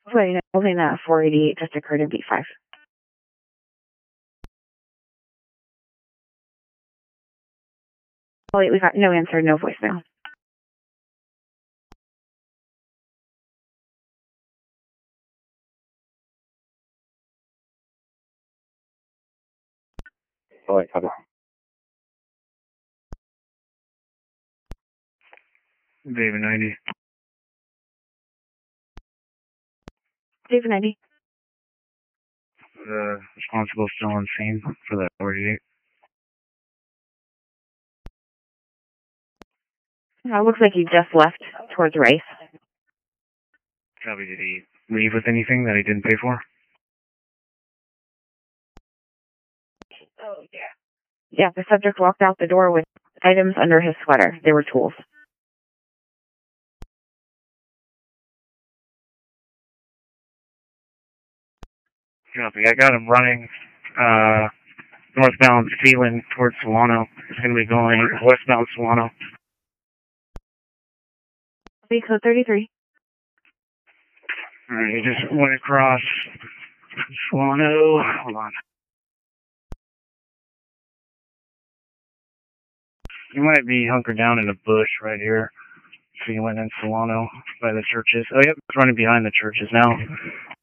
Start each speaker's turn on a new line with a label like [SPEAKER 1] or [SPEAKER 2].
[SPEAKER 1] Wait, holding that 488 just occurred in B5. Oh, wait, we got no answer, no voicemail.
[SPEAKER 2] Oh, wait, copy.
[SPEAKER 3] David 90.
[SPEAKER 1] David 90.
[SPEAKER 3] The responsible still on scene for that 48.
[SPEAKER 1] Looks like he just left towards Rice.
[SPEAKER 3] Copy. Did he leave with anything that he didn't pay for?
[SPEAKER 1] Oh, yeah. Yeah, the subject walked out the door with items under his sweater. They were tools.
[SPEAKER 3] Copy. I got him running northbound Phelan towards Solano. He's going to be going westbound Solano.
[SPEAKER 1] Code 33.
[SPEAKER 3] Alright, he just went across Solano. Hold on. He might be hunkered down in a bush right here. So he went in Solano by the churches. Oh, yep, he's running behind the churches now.